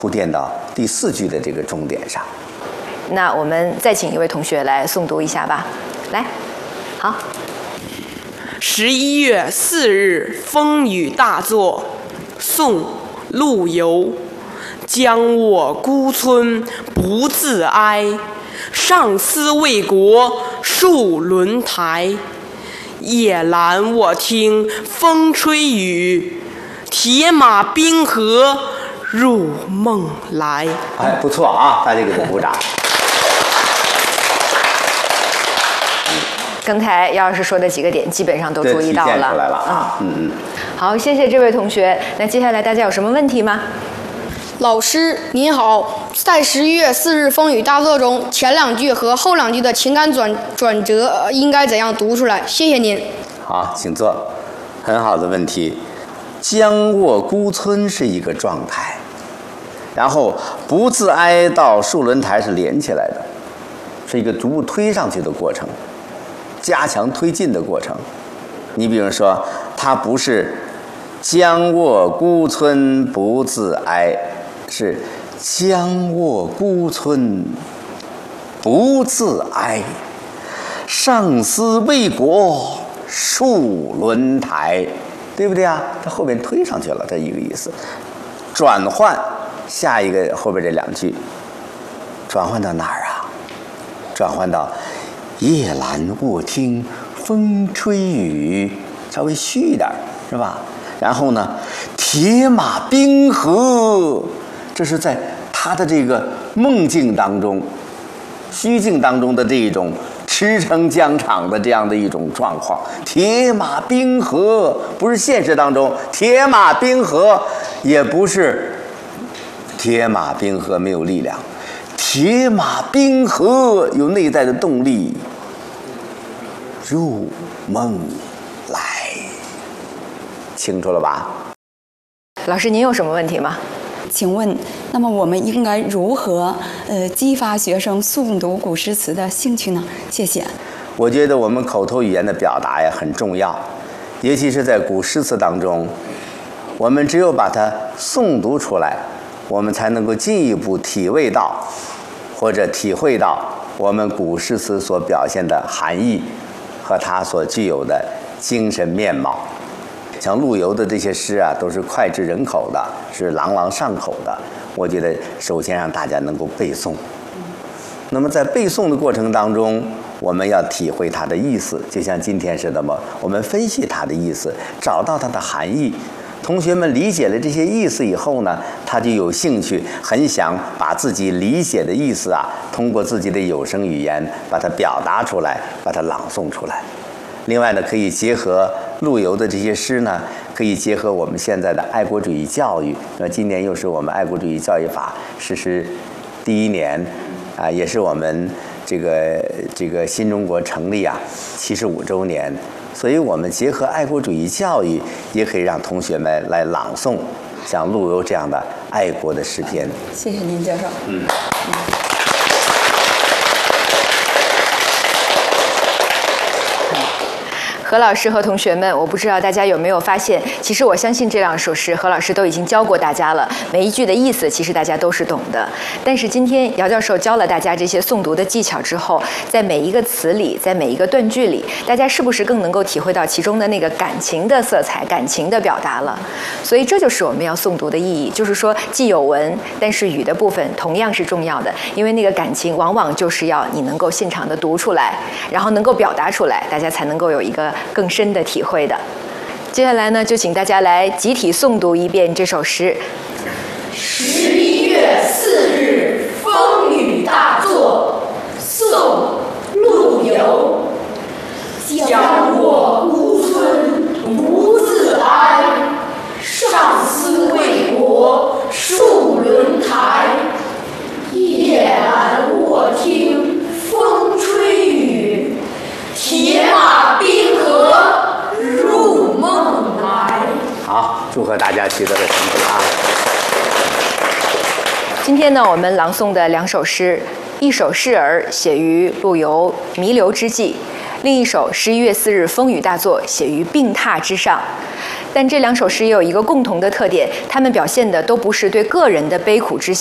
铺垫到第4句的这个重点上。 那我们再请一位同学来诵读一下吧。来，好。 11月4日，风雨大作。宋·陆游。将我孤村不自哀，上思为国戍轮台。夜阑我听风吹雨，铁马冰河入梦来。 哎，不错啊，大家给他鼓掌。 刚才姚老师说的几个点，基本上都注意到了。 体现出来了啊。 好，谢谢这位同学。那接下来大家有什么问题吗？ 老师您好，在11月4日风雨大作中，前2句和后2句的情感转折应该怎样读出来？谢谢您。 好，请坐。很好的问题。将卧孤村是一个状态，然后不自哀到戍轮台是连起来的，是一个逐步推上去的过程，加强推进的过程。你比如说，它不是将卧孤村不自哀，是将卧孤村不自哀，上思为国戍轮台，对不对啊？它后面推上去了，这一个意思。转换下一个后边这2句，转换到哪儿啊？转换到夜阑卧听风吹雨，稍微虚一点，是吧？然后呢，铁马冰河，这是在他的这个梦境当中、虚境当中的这一种驰骋疆场的这样的一种状况。铁马冰河不是现实当中，铁马冰河也不是铁马冰河没有力量，铁马冰河有内在的动力，入梦来。清楚了吧？ 老师，您有什么问题吗？ 请问，那么我们应该如何激发学生诵读古诗词的兴趣呢？谢谢。 我觉得我们口头语言的表达呀很重要，尤其是在古诗词当中，我们只有把它诵读出来，我们才能够进一步体味到或者体会到我们古诗词所表现的含义和它所具有的精神面貌。像陆游的这些诗啊，都是脍炙人口的，是朗朗上口的。我觉得首先让大家能够背诵。那么在背诵的过程当中，我们要体会它的意思，就像今天似的嘛，我们分析它的意思，找到它的含义。同学们理解了这些意思以后呢，他就有兴趣，很想把自己理解的意思啊，通过自己的有声语言把它表达出来，把它朗诵出来。另外呢，可以结合陆游的这些诗呢，可以结合我们现在的爱国主义教育。那今年又是我们爱国主义教育法实施第1年，啊，也是我们这个新中国成立啊75周年。所以我们结合爱国主义教育，也可以让同学们来朗诵像陆游这样的爱国的诗篇。 谢谢您，教授。 何老师和同学们，我不知道大家有没有发现，其实我相信这2首诗何老师都已经教过大家了，每一句的意思其实大家都是懂的。但是今天姚教授教了大家这些诵读的技巧之后，在每一个词里，在每一个断句里，大家是不是更能够体会到其中的那个感情的色彩、感情的表达了？所以这就是我们要诵读的意义，就是说既有文，但是语的部分同样是重要的，因为那个感情往往就是要你能够现场的读出来，然后能够表达出来，大家才能够有一个更深的体会的。接下来呢，就请大家来集体诵读一遍这首诗。 11月4日风雨大作，宋·陆游。将卧孤村不自哀，上思为国戍轮台。夜阑卧听风吹雨，铁马冰河入梦来。 好，祝贺大家取得了成绩啊！ 今天呢，我们朗诵的2首诗，一首释儿写于陆游弥留之际， 另一首11月4日风雨大作写于病榻之上。但这两首诗也有一个共同的特点，它们表现的都不是对个人的悲苦之